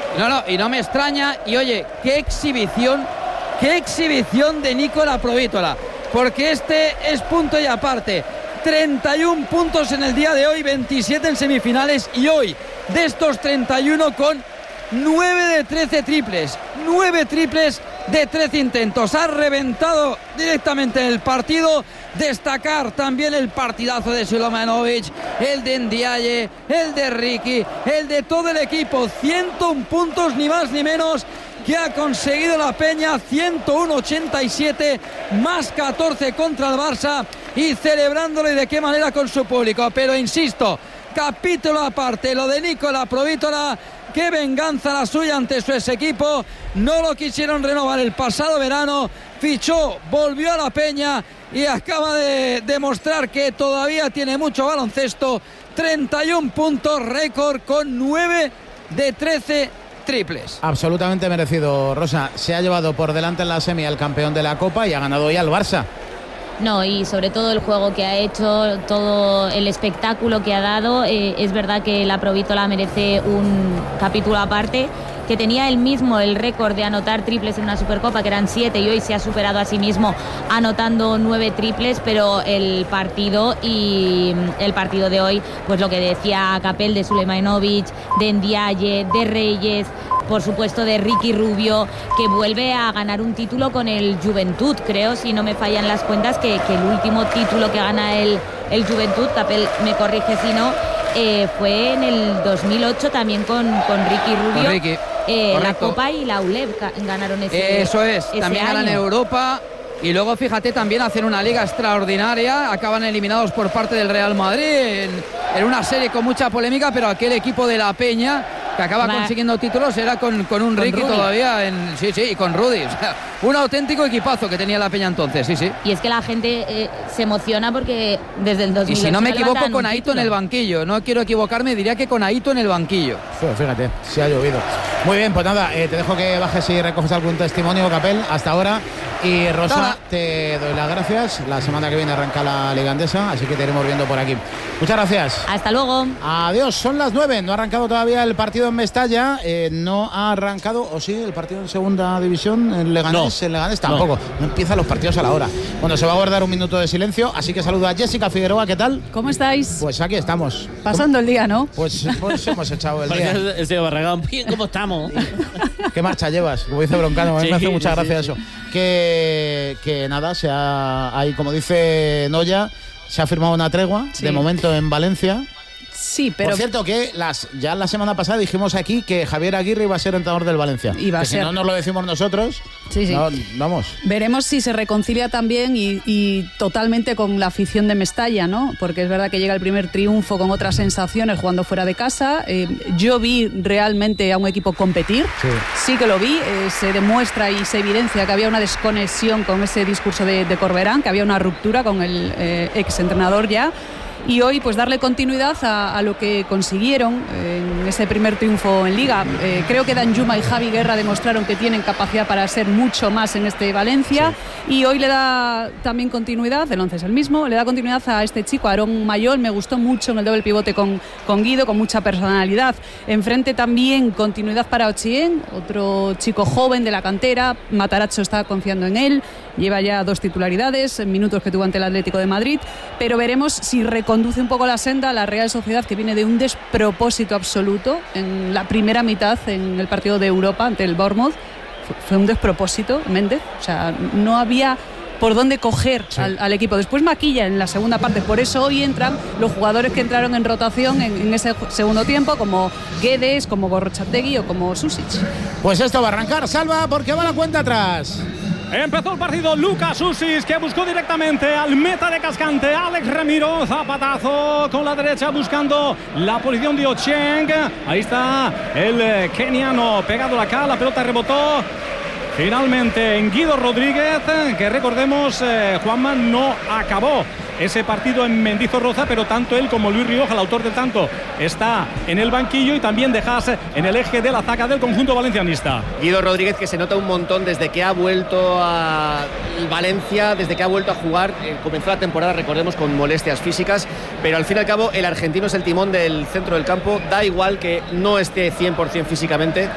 Y no me extraña. Y oye, qué exhibición de Nicola Provítola, porque este es punto y aparte. 31 puntos en el día de hoy, 27 en semifinales, y hoy de estos 31 con 9 de 13 triples, 9 triples de 13 intentos. Ha reventado directamente el partido. Destacar también el partidazo de Sulejmanovic, el de Ndiaye, el de Ricky, el de todo el equipo. 101 puntos, ni más ni menos, que ha conseguido la Peña. 101-87, más 14 contra el Barça, y celebrándolo, y de qué manera, con su público. Pero insisto, capítulo aparte, lo de Nicola Provítola. Qué venganza la suya ante su ex equipo. No lo quisieron renovar el pasado verano, fichó, volvió a la Peña y acaba de demostrar que todavía tiene mucho baloncesto. 31 puntos, récord, con 9 de 13 triples. Absolutamente merecido, Rosa. Se ha llevado por delante en la semi al campeón de la Copa y ha ganado hoy al Barça. No, y sobre todo el juego que ha hecho, todo el espectáculo que ha dado. Es verdad que la Provítola merece un capítulo aparte, que tenía él mismo el récord de anotar triples en una Supercopa, que eran 7, y hoy se ha superado a sí mismo anotando 9 triples, pero el partido de hoy, pues lo que decía Capel, de Sulejmanovic, de Ndiaye, de Reyes, por supuesto de Ricky Rubio, que vuelve a ganar un título con el Juventud, creo, si no me fallan las cuentas, que el último título que gana el Juventud, Capel me corrige si no, fue en el 2008 también con Ricky Rubio. Con Ricky. La Copa y la ULEB ganaron ese. Eso es, ese también año. ganan Europa. Y luego, fíjate, también hacen una liga extraordinaria. Acaban eliminados por parte del Real Madrid en una serie con mucha polémica, pero aquel equipo de la Peña que acaba consiguiendo títulos era con un Ricky Rudy todavía y con Rudy. O sea, un auténtico equipazo que tenía la Peña entonces, sí. Y es que la gente se emociona porque desde el 2008... Y si no me equivoco, con Aito en el banquillo. No quiero equivocarme, diría que con Aito en el banquillo. Fíjate, se ha llovido. Muy bien, pues nada, te dejo que bajes y recoges algún testimonio, Capel, hasta ahora. Y Rosa, te doy las gracias. La semana que viene arranca la Liga Endesa, así que te iremos viendo por aquí. Muchas gracias. Hasta luego. Adiós, son las 9. No ha arrancado todavía el partido en Mestalla. No ha arrancado, o sí, el partido en segunda división, en Leganés. No. En Leganés tampoco. No empiezan los partidos a la hora. Bueno, se va a guardar un minuto de silencio, así que saludo a Jessica Figueroa. ¿Qué tal? ¿Cómo estáis? Pues aquí estamos. Pasando el día, ¿no? Pues hemos echado el día. El señor Barragán, bien, ¿cómo estamos? ¿Qué marcha llevas? Como dice Broncano, a mí me hace mucha gracia eso. Que nada, ahí, como dice Noya, se ha firmado una tregua, de momento en Valencia. Sí, pero... Por cierto, que ya la semana pasada dijimos aquí que Javier Aguirre iba a ser entrenador del Valencia. Iba a ser. Si no nos lo decimos nosotros, sí. No, vamos. Veremos si se reconcilia también y totalmente con la afición de Mestalla, ¿no? Porque es verdad que llega el primer triunfo con otras sensaciones jugando fuera de casa. Yo vi realmente a un equipo competir. Sí que lo vi. Se demuestra y se evidencia que había una desconexión con ese discurso de Corberán, que había una ruptura con el exentrenador ya. Y hoy pues darle continuidad a lo que consiguieron en ese primer triunfo en Liga. Creo que Danjuma y Javi Guerra demostraron que tienen capacidad para ser mucho más en este Valencia, y hoy le da también continuidad, el 11 es el mismo, le da continuidad a este chico, Aarón Mayol. Me gustó mucho en el doble pivote con Guido, con mucha personalidad. Enfrente también continuidad para Ochien, otro chico joven de la cantera. Matarazzo está confiando en él, lleva ya 2 titularidades en minutos que tuvo ante el Atlético de Madrid, pero veremos si conduce un poco la senda la Real Sociedad, que viene de un despropósito absoluto en la primera mitad en el partido de Europa ante el Bournemouth. Fue un despropósito, Méndez, o sea, no había por dónde coger al equipo. Después maquilla en la segunda parte, por eso hoy entran los jugadores que entraron en rotación en ese segundo tiempo, como Guedes, como Gorrotxategi o como Susic. Pues esto va a arrancar, Salva, porque va la cuenta atrás. Empezó el partido Lucas Susic, que buscó directamente al meta de Cascante, Alex Remiro. Zapatazo con la derecha buscando la posición de Ocheng. Ahí está el keniano pegado acá, la pelota rebotó finalmente en Guido Rodríguez, que recordemos, Juanma, no acabó ese partido en Mendizorroza, pero tanto él como Luis Rioja, el autor del tanto, está en el banquillo, y también de Haas en el eje de la zaga del conjunto valencianista. Guido Rodríguez, que se nota un montón desde que ha vuelto a Valencia, desde que ha vuelto a jugar. Comenzó la temporada, recordemos, con molestias físicas, pero al fin y al cabo el argentino es el timón del centro del campo. Da igual que no esté 100% físicamente,